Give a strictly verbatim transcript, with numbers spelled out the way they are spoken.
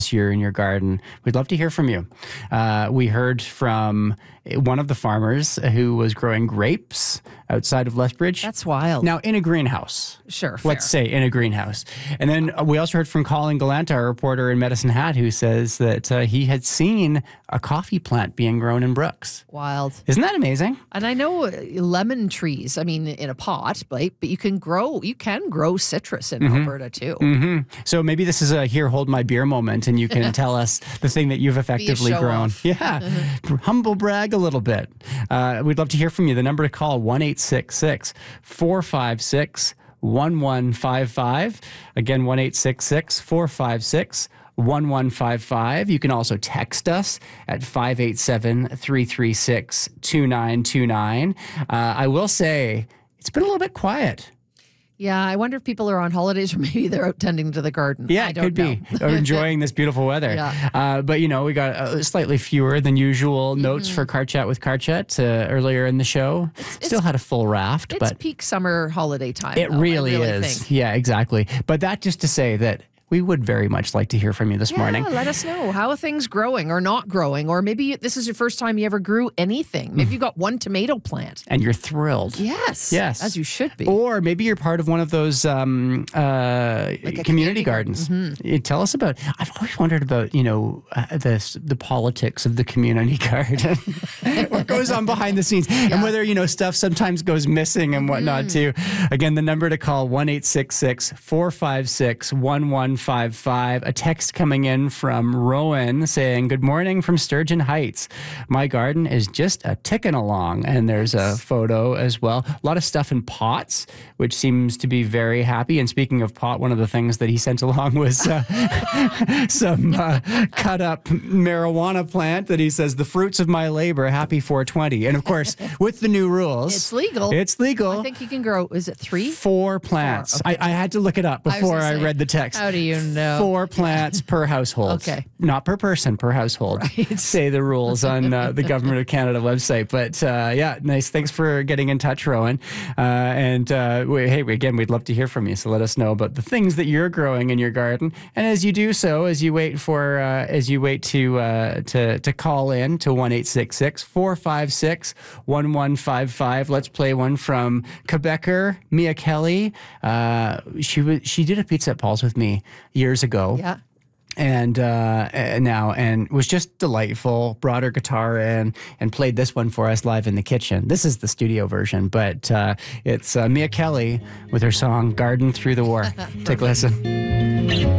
year in your garden. We'd love to hear from you. Uh, we heard from one of the farmers who was growing grapes outside of Lethbridge. That's wild. Now, in a greenhouse. Sure, fair. Let's say in a greenhouse. And then we also heard from Colin Galanta, our reporter in Medicine Hat, who says that uh, he had seen a coffee plant being grown in Brooks. Wild. Isn't that amazing? And I know uh, lemon trees, I mean, in a pot, right? But you can grow, you can grow citrus in mm-hmm. Alberta too. Mm-hmm. So maybe this is a here, hold my beer moment, and you can tell us the thing that you've effectively grown. Off. Yeah. Humble brag a little bit. Uh, we'd love to hear from you. The number to call, one eight six six, four five six, one one five five. Again, one eight six six, four five six, one one five five. You can also text us at five eight seven, three three six, two nine two nine. Uh, I will say, it's been a little bit quiet. Yeah, I wonder if people are on holidays or maybe they're out tending to the garden. Yeah, I it don't could know. be. Or enjoying this beautiful weather. Yeah. Uh, but, you know, we got uh, slightly fewer than usual mm-hmm. notes for Car Chat with Car Chat uh, earlier in the show. It's, Still had a full raft. It's but peak summer holiday time. It though, really, really is. Think. Yeah, exactly. But that just to say that we would very much like to hear from you this yeah, morning. Let us know. How are things growing or not growing? Or maybe you, this is your first time you ever grew anything. Maybe you got one tomato plant. And you're thrilled. Yes. Yes. As you should be. Or maybe you're part of one of those um, uh, like community, community gardens. Mm-hmm. You tell us about, I've always wondered about, you know, uh, the, the politics of the community garden. What goes on behind the scenes. Yeah. And whether, you know, stuff sometimes goes missing and whatnot mm. too. Again, the number to call, one eight six six, four five six, one one five five. A text coming in from Rowan saying, good morning from Sturgeon Heights. My garden is just a ticking along. And there's a photo as well. A lot of stuff in pots, which seems to be very happy. And speaking of pot, one of the things that he sent along was uh, some uh, cut up marijuana plant that he says, the fruits of my labor, happy four twenty. And of course, with the new rules, it's legal. It's legal. I think you can grow, is it three? Four plants. Four. Okay. I, I had to look it up before I, I read the text. How do you know? Four plants per household. Okay. Not per person, per household. Right. Say the rules on uh, the Government of Canada website. But uh, yeah, nice. Thanks for getting in touch, Rowan. Uh, and uh, we, hey, again, we'd love to hear from you. So let us know about the things that you're growing in your garden. And as you do so, as you wait for, uh, as you wait to uh, to to call in to one eight six six, four five six, one one five five. Let's play one from Quebecer Mia Kelly. Uh, she was she did a pizza at Paul's with me years ago. Yeah. And uh, now, and was just delightful. Brought her guitar in and played this one for us live in the kitchen. This is the studio version, but uh, it's uh, Mia Kelly with her song "Garden Through the War." Take a listen.